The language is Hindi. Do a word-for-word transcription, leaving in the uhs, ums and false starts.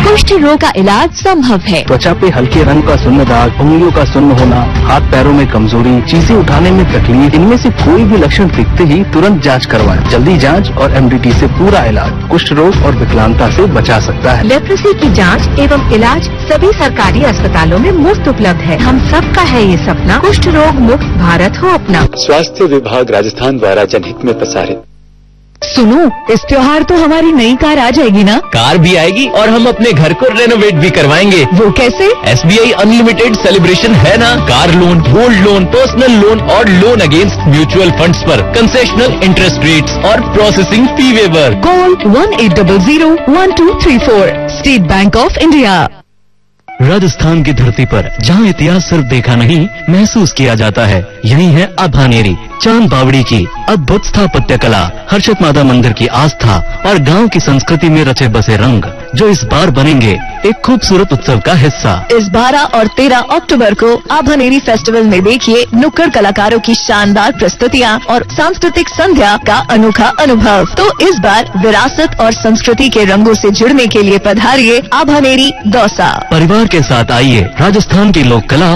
कुष्ठ रोग का इलाज संभव है। त्वचा पे हल्के रंग का सुन्न दाग, उंगलियों का सुन्न होना, हाथ पैरों में कमजोरी, चीजें उठाने में तकलीफ, इनमें से कोई भी लक्षण दिखते ही तुरंत जांच करवाएं। जल्दी जांच और एम डी टी से पूरा इलाज कुष्ठ रोग और विकलांगता से बचा सकता है। लेप्रोसी की जांच एवं इलाज सभी सरकारी अस्पतालों में मुफ्त उपलब्ध है। हम सबका है ये सपना, कुष्ठ रोग मुक्त भारत हो अपना। स्वास्थ्य विभाग राजस्थान द्वारा जनहित में प्रसारित। सुनो, इस त्योहार तो हमारी नई कार आ जाएगी ना? कार भी आएगी और हम अपने घर को रेनोवेट भी करवाएंगे। वो कैसे? S B I unlimited celebration है ना। Car loan, gold loan, personal loan और लोन अगेंस्ट म्यूचुअल फंड्स पर कंसेशनल इंटरेस्ट रेट्स और processing fee waiver. Call one eight double zero one two three four. State bank of India. Rajasthan की धरती पर जहां इतिहास सिर्फ देखा नहीं महसूस किया जाता है, यही है अभानेरी। चांद बावड़ी की अद्भुत स्थापत्य कला, हर्षद माता मंदिर की आस्था और गांव की संस्कृति में रचे बसे रंग, जो इस बार बनेंगे एक खूबसूरत उत्सव का हिस्सा। इस बारह और तेरह अक्टूबर को आभानेरी फेस्टिवल में देखिए नुक्कड़ कलाकारों की शानदार प्रस्तुतियाँ और सांस्कृतिक संध्या का अनोखा अनुभव। तो इस बार विरासत और संस्कृति के रंगों से जुड़ने के लिए पधारिए आभानेरी दौसा। परिवार के साथ आइए, राजस्थान की लोक कला